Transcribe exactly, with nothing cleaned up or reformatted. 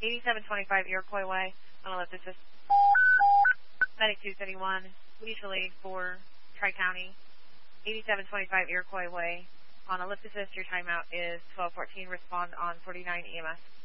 eighty-seven twenty-five Iroquois Way on elliptic assist. Medic two thirty-one, mutual aid for Tri-County, eighty-seven twenty-five Iroquois Way on elliptic assist. Your timeout is twelve fourteen. Respond on forty-nine E M S.